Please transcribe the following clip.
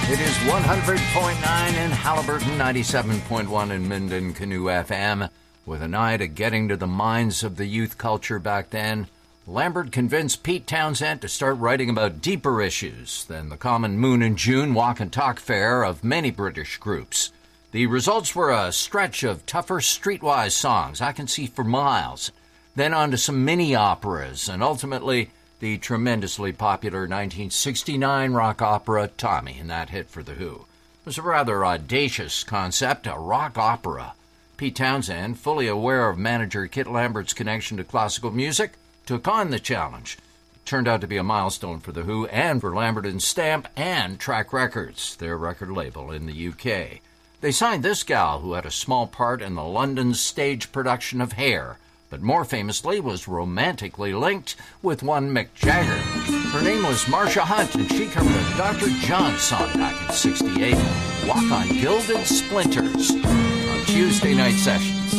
It is 100.9 in Halliburton, 97.1 in Minden Canoe FM. With an eye to getting to the minds of the youth culture back then, Lambert convinced Pete Townshend to start writing about deeper issues than the common Moon and June walk and talk fare of many British groups. The results were a stretch of tougher streetwise songs, I Can See for Miles, then on to some mini-operas, and ultimately the tremendously popular 1969 rock opera Tommy, and that hit for The Who. It was a rather audacious concept, a rock opera. Pete Townshend, fully aware of manager Kit Lambert's connection to classical music, took on the challenge. It turned out to be a milestone for The Who and for Lambert and Stamp and Track Records, their record label in the UK. They signed this gal who had a small part in the London stage production of Hair, but more famously was romantically linked with one Mick Jagger. Her name was Marcia Hunt, and she covered a Dr. John song back in '68, Walk on Gilded Splinters, on Tuesday Night Sessions.